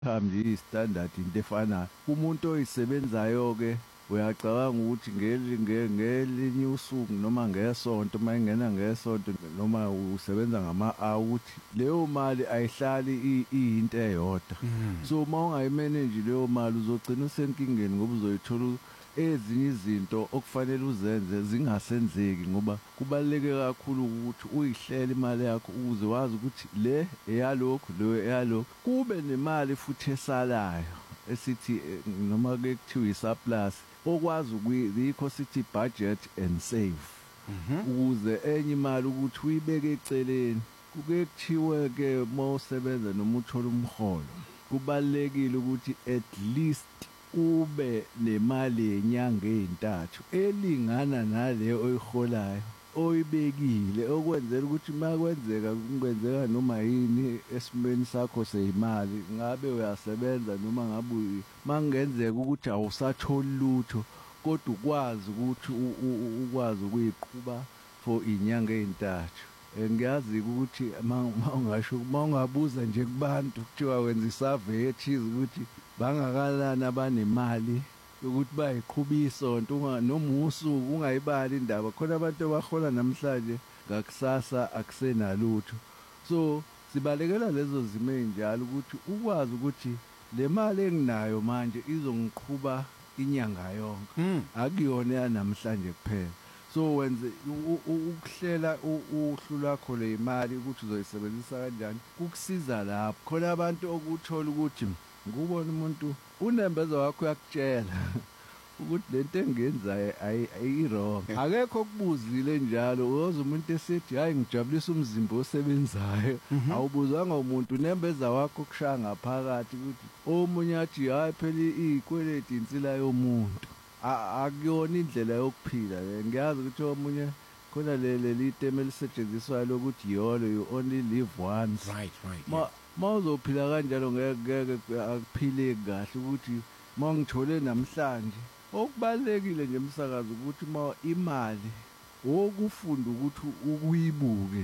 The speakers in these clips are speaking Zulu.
hambi standard into efanayo umuntu oyisebenzayo ke uyacabanga ukuthi ngelinye usuku noma ngesonto mayingena ngesonto noma usebenza ngama-hour ukuthi leyo mali ayihlali iyinto eyodwa. So uma ungayimanage leyo mali uzogcina usenkingeni ngoba uzoyithola ezinye izinto okufanele uzenze zingasenzeki ngoba kubaluleke kakhulu ukuthi uyihlele imali yakho ukuze wazi ukuthi le eyalokhu le eyalokhu kube nemali futhi esalayo esithi noma ke kuthiwa i-surplus okwazi ukuyikho sithi budget and save ukuze enye imali ukuthi uyibeke eceleni. Kuke kuthiwe ke mawusebenza noma uthola umholo kubalekile ukuthi at least ube nemali yenyanga ezintathu elingana nale oyiholayo oyibekile okwenzela ukuthi makwenzeka kunkwenzeka noma yini esimeni sakho seyimali ngabe uyasebenza noma ngabe mangenzeka ukuthi awusatholi lutho kodwa ukwazi ukuthi ukwazi ukuyiqhuba for inyanga ezintathu. Ngiyazi ukuthi mawungasho mawungabuza nje kubantu kuthiwa wenza isurvey ethize ukuthi bangakalana abanemali ukuthi bayiqhuba isonto noma usuku ungayibali indaba khona abantu abahola namhlanje ngakusasa akusenalutho. So sibalekela lezo zimo ezinjalo ukuthi ukwazi ukuthi le mali enginayo manje izongiqhuba inyanga yonke akuyona yanamhlanje kuphela. So wenze ukuhlela uhlu lwakho le imali ukuthi uzoyisebenzisa kanjani kukusiza lapho khona abantu okuthola ukuthi ngubona umuntu unembeza wakho yakutshela ukuthi lento engenzayo ayi-wrong akekho okubuzile njalo uyoza umuntu esithi hayi ngijabulisa umzimba osebenzayo awubuzwanga umuntu unembeza wakho kushaya ngaphakathi ukuthi omunye athi hayi phela izikweleti insila yomuntu akuyona indlela yokuphila. Ngiyazi ukuthi omunye khona leli teme elisetshenziswayo lokuthi yolo you only live once. Right. Mawuzophila kanjalo ngeke akuphileki kahle ukuthi mangithole namhlanje okubalekile nje emsakazo ukuthi imali okufunda ukuthi ukuyibuke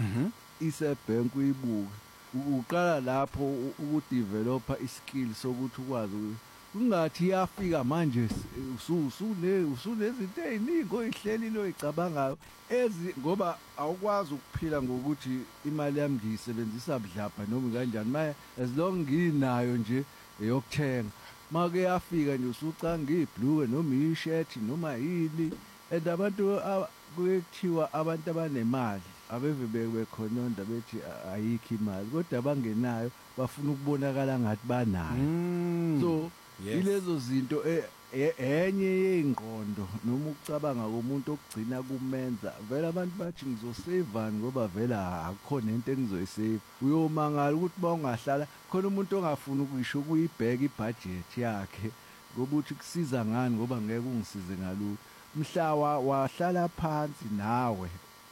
isebhenki uyibuke uqala lapho ukudevelopa iskill sokuthi ukwazi kungathi iyafika manje usunezinto eziningi oyihlelile oyicabangayo ngoba awukwazi ukuphila ngokuthi imali yami ngiyisebenzisa budlapha noma kanjani manje as long nginayo nje eyokuthenga make yafika nje usucanga ibhluke noma ishirt noma yini. And abantu kuthiwa abantu abanemali abeve bekhononda bethi ayikho imali kodwa abangenayo bafuna ukubonakala ngathi banayo. So ilezo zinto enye yezingqondo noma ukucabanga komuntu okugcina kumenza vele abantu bathi ngizosavani ngoba vele akukhona into engizoyisave. Uyomangala ukuthi bawungahlala khona umuntu ongafuni ukuyisho ukuyibheka ibudget yakhe ngoba uthi kusiza ngani ngoba ngeke ungisize ngalutho. Mhla wahlala phansi nawe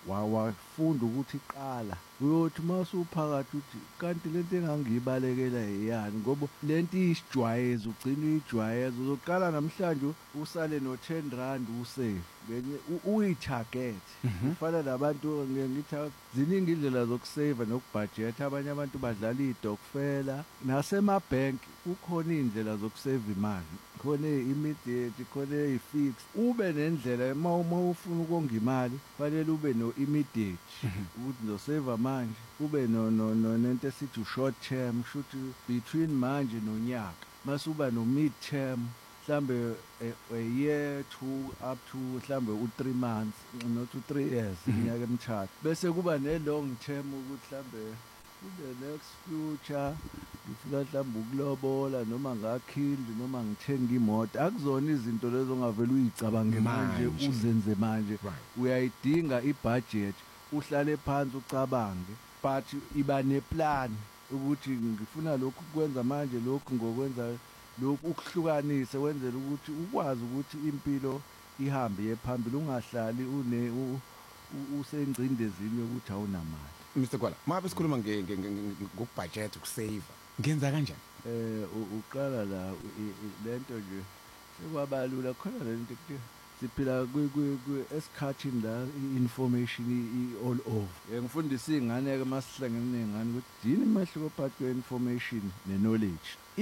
wafunda ukuthi qala uyothi masuphakathi uthi kanti lento engangiyibalekela yeyani ngoba lento isijwayeza ugcina uyijwayeza uzoqala namhlanje usale no10 rand usave ngenye uyitarget. Ufana nabantu ngithi ziningi indlela zokusave nokubudget. Abanye abantu badlala idokfela nasemabhenki kukhona indlela zokusave imali khona immediate khona i-fixed ube nendlela uma ufuna ukonga imali fanele ube no-immediate ukuthi ngizosave manje ube nento esithi u-short term shoot between manje nonyaka masuba no-mid term mhlambe a year to up to mhlambe u3 months not to 3 years iminyaka emithathu bese kuba ne-long term ukuthi mhlambe the next future ngifuna mhlawumbe ukulobola noma ngakhindi noma ngithenga imoto. Akuzona izinto lezo ongavela uyicabange manje uzenze manje. Uyayidinga ibudget uhlale phansi ucabange but iba neplan ukuthi ngifuna lokhu kwenza manje lokhu ngokwenza lokhu ukuhlukanise wenzela ukuthi ukwazi ukuthi impilo ihambe yephambili ungahlali usengcindezini yokuthi awunamali. Mr. Gwala mabe sikhuluma ngokubudget ukusave ngenza kanjani? Uqala la lento nje sekwabalula khona lento siphila esikhathini la i-information all over. Ngifundisa iy'ngane-ke masihlangene ney'ngane ukuthi yini umehluko phakathi kwe-information ne-knowledge.